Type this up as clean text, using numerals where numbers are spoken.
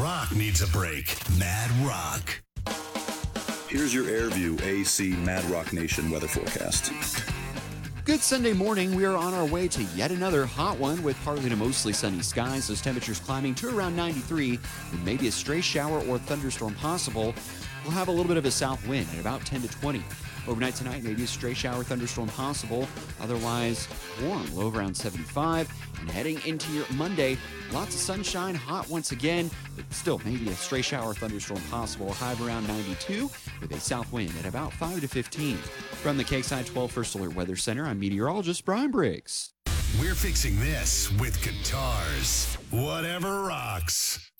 rock needs a break. Mad Rock. Here's your AirView AC Mad Rock Nation weather forecast. Good Sunday morning. We are on our way to yet another hot one with partly to mostly sunny skies. Those temperatures climbing to around 93 with maybe a stray shower or thunderstorm possible. We'll have a little bit of a south wind at about 10 to 20. Overnight tonight, maybe a stray shower thunderstorm possible. Otherwise, warm, low around 75. And heading into your Monday, lots of sunshine, hot once again, but still maybe a stray shower thunderstorm possible. High of around 92 with a south wind at about 5 to 15. From the KXI 12 First Alert Weather Center, I'm meteorologist Brian Briggs. We're fixing this with guitars. Whatever rocks.